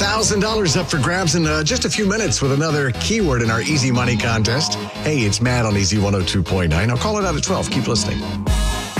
$1,000 up for grabs in just a few minutes with another keyword in our Easy Money contest. Hey, it's Matt on Easy 102.9. I'll call it out at 12. Keep listening.